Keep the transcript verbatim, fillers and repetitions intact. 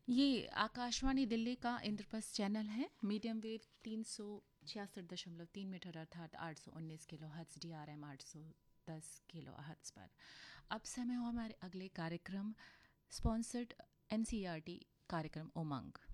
ये आकाशवाणी दिल्ली का इंद्रप्रस्थ चैनल है। मीडियम वेव तीन सौ छियासठ दशमलव तीन मीटर अर्थात आठ सौ उन्नीस kilo hertz, D R M आठ सौ दस किलो हर्ट्ज पर। अब समय हो हमारे अगले कार्यक्रम sponsored N C E R T कार्यक्रम उमंग।